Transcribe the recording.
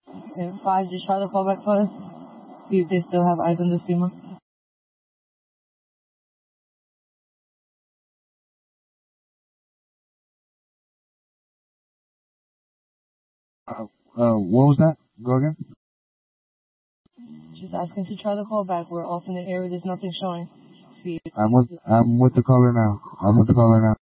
And 5, just try the callback for us. See if they still have eyes on the steamer. What was that? Go again? Just asking to try the callback. We're off in the area. There's nothing showing. See. I'm with the caller now.